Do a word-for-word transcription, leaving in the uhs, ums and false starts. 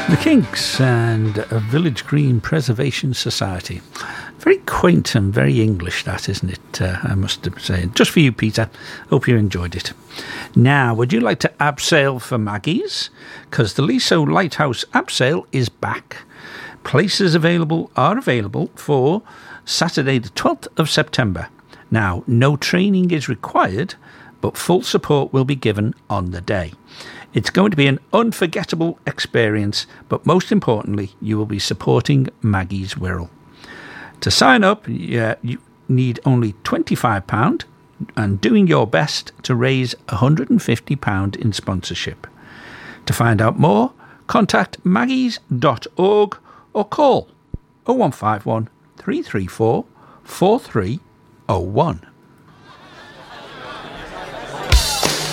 The Kinks and a Village Green Preservation Society. Very quaint and very English, that, isn't it? Uh, I must say. Just for you, Peter. Hope you enjoyed it. Now, would you like to abseil for Maggie's? Because the Liso Lighthouse abseil is back. Places available are available for Saturday the twelfth of September. Now, no training is required, but full support will be given on the day. It's going to be an unforgettable experience, but most importantly, you will be supporting Maggie's Wirral. To sign up, yeah, you need only twenty-five pounds and doing your best to raise one hundred fifty pounds in sponsorship. To find out more, contact maggies dot org or call oh one five one, three three four, four three oh one.